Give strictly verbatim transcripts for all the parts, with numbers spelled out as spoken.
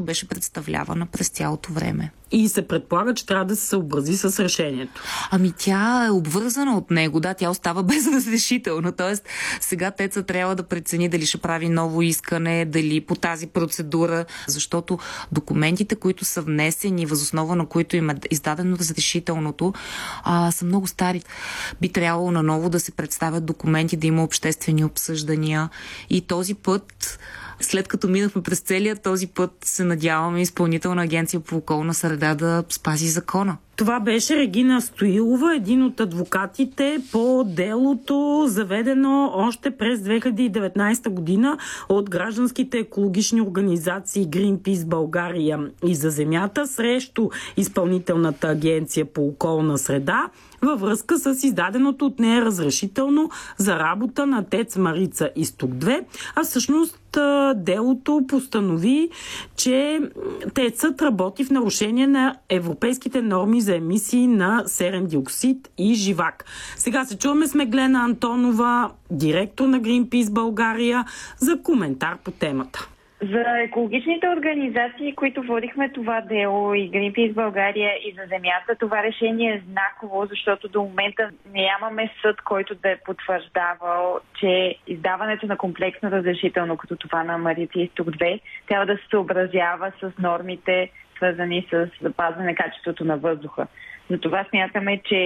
беше представлявана през цялото време. И се предполага, че трябва да се съобрази с решението. Ами тя е обвързана от него, да, тя остава безразрешителна, т.е. сега ТЕЦ-а трябва да прецени дали ще прави ново искане, дали по тази процедура, защото документите, които са внесени, въз основа на които им е издадено разрешителното, а, са много стари. Би трябвало наново да се представят документи, да има обществени обсъждания и този път, след като минахме през целия този път, се надяваме Изпълнителна агенция по околна среда да спази закона. Това беше Регина Стоилова, един от адвокатите по делото, заведено още през две хиляди и деветнадесета година от гражданските екологични организации Greenpeace България и За земята срещу Изпълнителната агенция по околна среда във връзка с издаденото от нея разрешително за работа на ТЕЦ Марица изток две, а всъщност делото постанови, че ТЕЦ-ът работи в нарушение на европейските норми за емисии на серен диоксид и живак. Сега се чуваме с Меглена Антонова, директор на Greenpeace България, за коментар по темата. За екологичните организации, които водихме това дело, и Greenpeace България, и За земята, това решение е знаково, защото до момента нямаме съд, който да е потвърждавал, че издаването на комплексно разрешително, като това на Марица изток две, трябва да се съобразява с нормите, свързани с запазване качеството на въздуха. Затова смятаме, че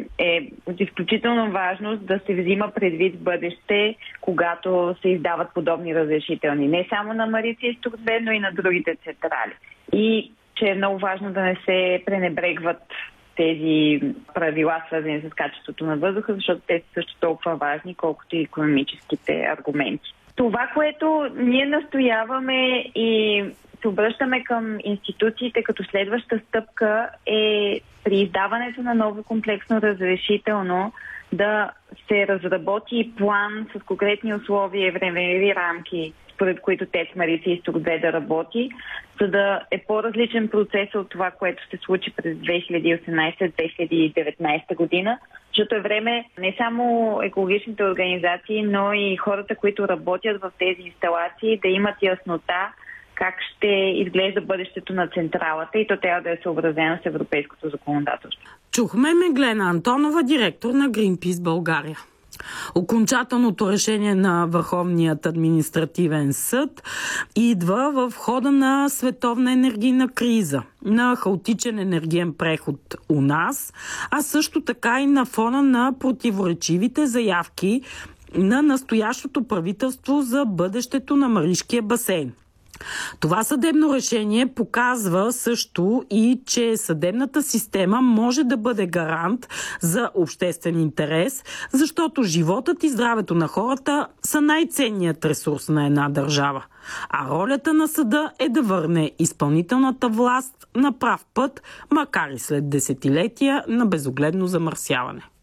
е от изключително важност да се взима предвид в бъдеще, когато се издават подобни разрешителни. Не само на Марица изток две, но и на другите централи. И че е много важно да не се пренебрегват тези правила, свързани с качеството на въздуха, защото те са също толкова важни, колкото и икономическите аргументи. Това, което ние настояваме и се обръщаме към институциите като следваща стъпка, е при издаването на ново комплексно разрешително да се разработи план с конкретни условия и времеви рамки, според които ТЕЦ Марица изток две да работи, за да е по-различен процес от това, което се случи през две хиляди и осемнадесета - две хиляди и деветнадесета година, защото е време не само екологичните организации, но и хората, които работят в тези инсталации, да имат яснота как ще изглежда бъдещето на централата и то трябва да е съобразено с европейското законодателство. Чухме Меглена Антонова, директор на Greenpeace България. Окончателното решение на Върховният административен съд идва в хода на световна енергийна криза, на хаотичен енергиен преход у нас, а също така и на фона на противоречивите заявки на настоящото правителство за бъдещето на Маришкия басейн. Това съдебно решение показва също и, че съдебната система може да бъде гарант за обществен интерес, защото животът и здравето на хората са най-ценният ресурс на една държава. А ролята на съда е да върне изпълнителната власт на прав път, макар и след десетилетия на безогледно замърсяване.